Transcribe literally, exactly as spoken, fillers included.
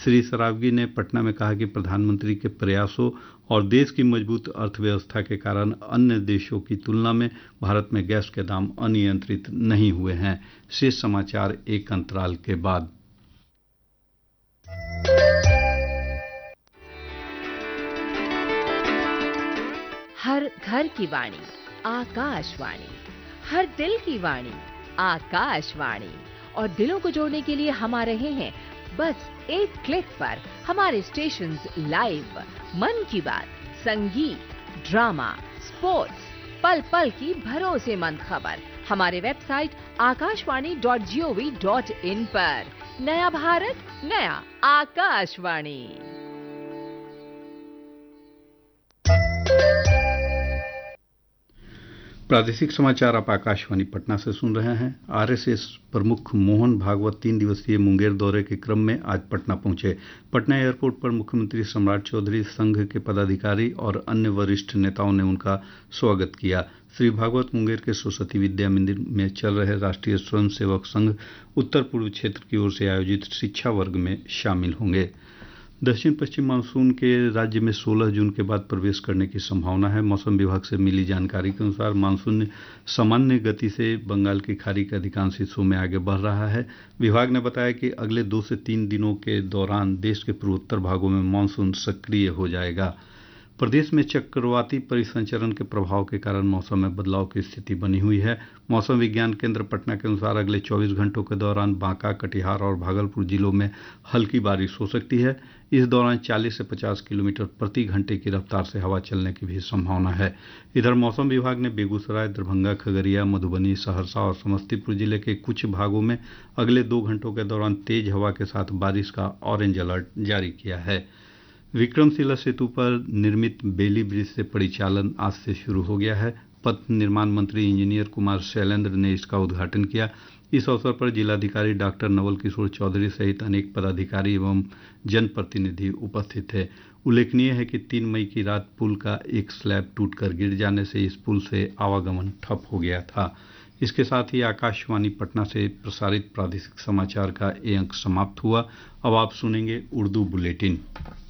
श्री सरावगी ने पटना में कहा कि प्रधानमंत्री के प्रयासों और देश की मजबूत अर्थव्यवस्था के कारण अन्य देशों की तुलना में भारत में गैस के दाम अनियंत्रित नहीं हुए हैं। शेष समाचार एक अंतराल के बाद। हर घर की वाणी आकाशवाणी, हर दिल की वाणी आकाशवाणी। और दिलों को जोड़ने के लिए हम आ रहे हैं बस एक क्लिक पर। हमारे स्टेशंस लाइव, मन की बात, संगीत, ड्रामा, स्पोर्ट्स, पल पल की भरोसेमंद खबर हमारे website Akashvani dot G O V dot in पर। नया भारत, नया आकाशवाणी। प्रादेशिक समाचार आप आकाशवाणी पटना से सुन रहे हैं। आरएसएस प्रमुख मोहन भागवत तीन दिवसीय मुंगेर दौरे के क्रम में आज पटना पहुंचे। पटना एयरपोर्ट पर मुख्यमंत्री सम्राट चौधरी, संघ के पदाधिकारी और अन्य वरिष्ठ नेताओं ने उनका स्वागत किया। श्री भागवत मुंगेर के सरस्वती विद्या मंदिर में चल रहे राष्ट्रीय स्वयं सेवक संघ उत्तर पूर्व क्षेत्र की ओर से आयोजित शिक्षा वर्ग में शामिल होंगे। दक्षिण पश्चिम मानसून के राज्य में सोलह जून के बाद प्रवेश करने की संभावना है। मौसम विभाग से मिली जानकारी के अनुसार मानसून सामान्य गति से बंगाल की खाड़ी के अधिकांश हिस्सों में आगे बढ़ रहा है। विभाग ने बताया कि अगले दो से तीन दिनों के दौरान देश के पूर्वोत्तर भागों में मानसून सक्रिय हो जाएगा। प्रदेश में चक्रवाती परिसंचरण के प्रभाव के कारण मौसम में बदलाव की स्थिति बनी हुई है। मौसम विज्ञान केंद्र पटना के अनुसार अगले चौबीस घंटों के दौरान बांका, कटिहार और भागलपुर जिलों में हल्की बारिश हो सकती है। इस दौरान चालीस से पचास किलोमीटर प्रति घंटे की रफ्तार से हवा चलने की भी संभावना है। इधर मौसम विभाग ने बेगूसराय, दरभंगा, खगड़िया, मधुबनी, सहरसा और समस्तीपुर जिले के कुछ भागों में अगले दो घंटों के दौरान तेज हवा के साथ बारिश का ऑरेंज अलर्ट जारी किया है। विक्रमशिला सेतु पर निर्मित बेली ब्रिज से परिचालन आज से शुरू हो गया है। पथ निर्माण मंत्री इंजीनियर कुमार शैलेंद्र ने इसका उद्घाटन किया। इस अवसर पर जिलाधिकारी डॉक्टर नवल किशोर चौधरी सहित अनेक पदाधिकारी एवं जनप्रतिनिधि उपस्थित थे। उल्लेखनीय है कि तीन मई की रात पुल का एक स्लैब टूटकर गिर जाने से इस पुल से आवागमन ठप हो गया था। इसके साथ ही आकाशवाणी पटना से प्रसारित प्रादेशिक समाचार का ये अंक समाप्त हुआ। अब आप सुनेंगे उर्दू बुलेटिन।